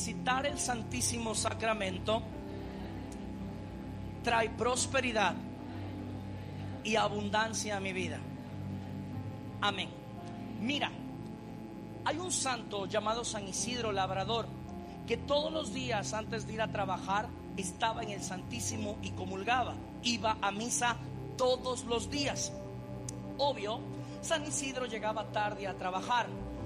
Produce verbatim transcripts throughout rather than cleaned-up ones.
visitar el Santísimo Sacramento trae prosperidad y abundancia a mi vida. Amén. Mira, hay un santo llamado San Isidro Labrador que todos los días antes de ir a trabajar estaba en el Santísimo y comulgaba. Iba a misa todos los días. Obvio, San Isidro llegaba tarde a trabajar,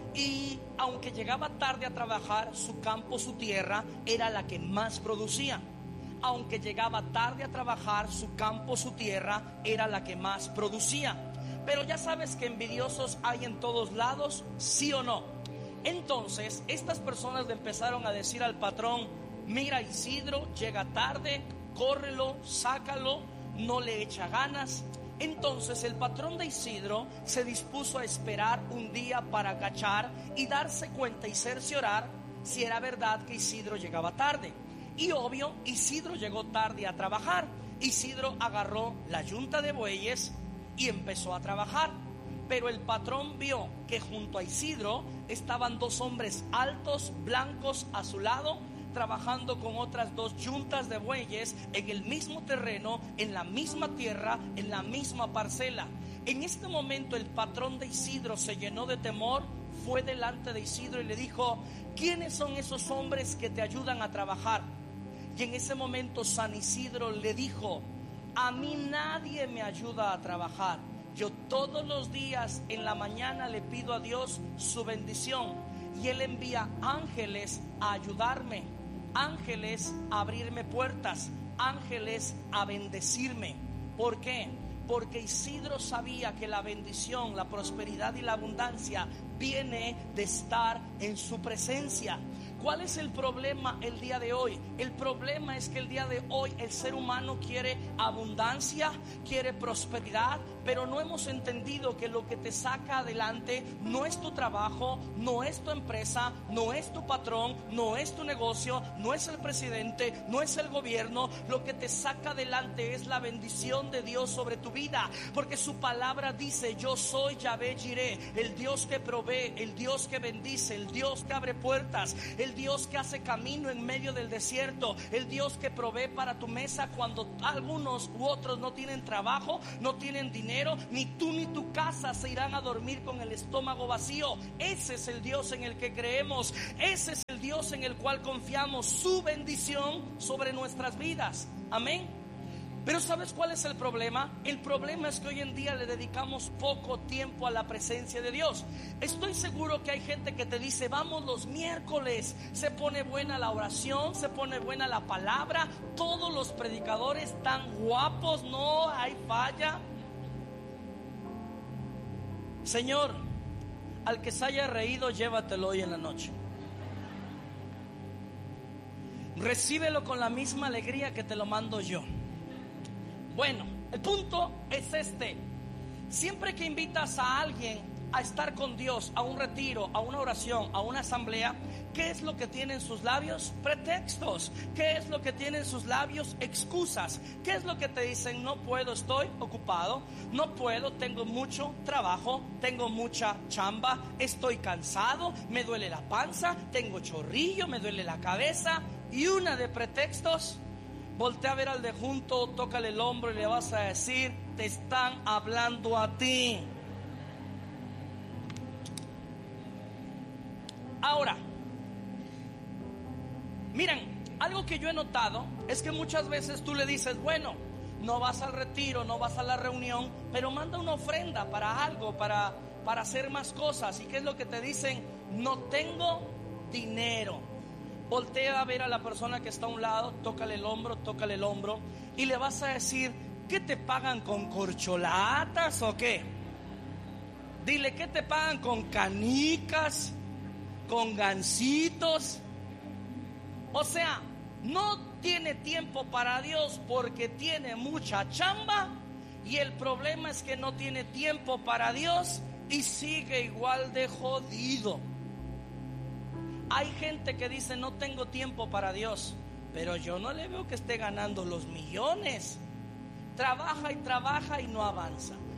y aunque llegaba tarde a trabajar, su campo, su tierra era la que más producía. Aunque llegaba tarde a trabajar, su campo, su tierra era la que más producía. Pero ya sabes que envidiosos hay en todos lados, ¿sí o no? Entonces estas personas le empezaron a decir al patrón: mira, Isidro llega tarde, córrelo, sácalo, no le echa ganas. Entonces el patrón de Isidro se dispuso a esperar un día para cachar y darse cuenta y cerciorar si era verdad que Isidro llegaba tarde. Y obvio, Isidro llegó tarde a trabajar. Isidro agarró la yunta de bueyes y empezó a trabajar. Pero el patrón vio que junto a Isidro estaban dos hombres altos, blancos, a su lado, trabajando con otras dos yuntas de bueyes en el mismo terreno, en la misma tierra, en la misma parcela. En este momento el patrón de Isidro se llenó de temor, fue delante de Isidro y le dijo: ¿quiénes son esos hombres que te ayudan a trabajar? Y en ese momento San Isidro le dijo: a mí nadie me ayuda a trabajar. Yo todos los días en la mañana le pido a Dios su bendición, y Él envía ángeles a ayudarme, ángeles a abrirme puertas, ángeles a bendecirme. ¿Por qué? Porque Isidro sabía que la bendición, la prosperidad y la abundancia viene de estar en su presencia. ¿Cuál es el problema el día de hoy? El problema es que el día de hoy el ser humano quiere abundancia, quiere prosperidad, pero no hemos entendido que lo que te saca adelante no es tu trabajo, no es tu empresa, no es tu patrón, no es tu negocio, no es el presidente, no es el gobierno. Lo que te saca adelante es la bendición de Dios sobre tu vida, porque su palabra dice: yo soy Yahvé Jireh, el Dios que provee, el Dios que bendice, el Dios que abre puertas, el Dios que hace camino en medio del desierto, el Dios que provee para tu mesa cuando algunos u otros no tienen trabajo, no tienen dinero, ni tú ni tu casa se irán a dormir con el estómago vacío. Ese es el Dios en el que creemos, ese es el Dios en el cual confiamos, su bendición sobre nuestras vidas. Amén. Pero ¿sabes cuál es el problema? El problema es que hoy en día le dedicamos poco tiempo a la presencia de Dios. Estoy seguro que hay gente que te dice: vamos los miércoles, se pone buena la oración, se pone buena la palabra, todos los predicadores están guapos, no hay falla. Señor, al que se haya reído, llévatelo hoy en la noche. Recíbelo con la misma alegría que te lo mando yo. Bueno, el punto es este: siempre que invitas a alguien a estar con Dios, a un retiro, a una oración, a una asamblea, ¿qué es lo que tienen sus labios? Pretextos. ¿Qué es lo que tienen sus labios? Excusas. ¿Qué es lo que te dicen? No puedo, estoy ocupado, no puedo, tengo mucho trabajo, tengo mucha chamba, estoy cansado, me duele la panza, tengo chorrillo, me duele la cabeza. Y una de pretextos. Voltea a ver al de junto, tócale el hombro y le vas a decir: te están hablando a ti. Ahora, miren, algo que yo he notado es que muchas veces tú le dices: bueno, no vas al retiro, no vas a la reunión, pero manda una ofrenda para algo, para, para hacer más cosas. ¿Y qué es lo que te dicen? No tengo dinero. Voltea a ver a la persona que está a un lado, tócale el hombro, tócale el hombro y le vas a decir: ¿qué te pagan, con corcholatas o qué? Dile: ¿qué te pagan, con canicas, con gancitos? O sea, no tiene tiempo para Dios porque tiene mucha chamba, y el problema es que no tiene tiempo para Dios y sigue igual de jodido. Hay gente que dice: no tengo tiempo para Dios, pero yo no le veo que esté ganando los millones. Trabaja y trabaja y no avanza.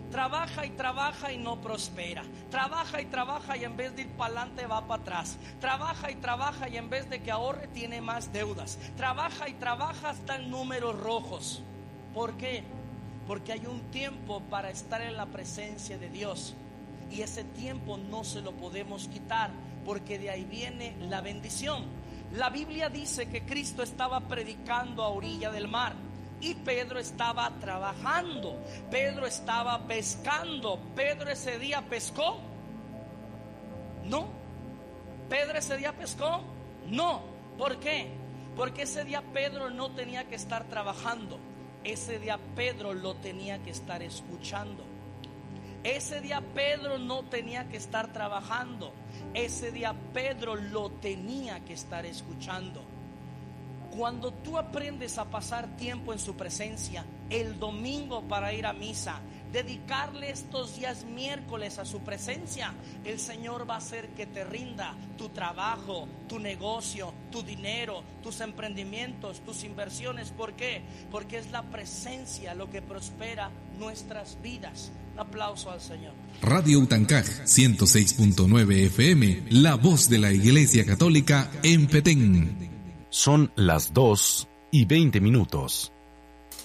Trabaja y trabaja y no prospera. Trabaja y trabaja y en vez de ir para adelante va para atrás. Trabaja y trabaja y en vez de que ahorre tiene más deudas. Trabaja y trabaja hasta en números rojos. ¿Por qué? Porque hay un tiempo para estar en la presencia de Dios. Y ese tiempo no se lo podemos quitar, porque de ahí viene la bendición. La Biblia dice que Cristo estaba predicando a orilla del mar y Pedro estaba trabajando. Pedro estaba pescando. ¿Pedro ese día pescó? No. ¿Pedro ese día pescó? No. ¿Por qué? Porque ese día Pedro no tenía que estar trabajando. Ese día Pedro lo tenía que estar escuchando. Ese día Pedro no tenía que estar trabajando. Ese día Pedro lo tenía que estar escuchando. Cuando tú aprendes a pasar tiempo en su presencia, el domingo para ir a misa, dedicarle estos días miércoles a su presencia, el Señor va a hacer que te rinda tu trabajo, tu negocio, tu dinero, tus emprendimientos, tus inversiones. ¿Por qué? Porque es la presencia lo que prospera nuestras vidas. Un aplauso al Señor. Radio Utancaj ciento seis punto nueve F M, la voz de la Iglesia Católica en Petén. Son las dos y veinte minutos.